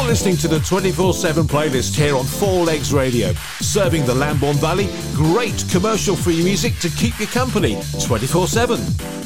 listening to the 24/7 playlist here on Four Legs Radio, serving the Lambourne Valley. Great commercial-free music to keep you company 24/7.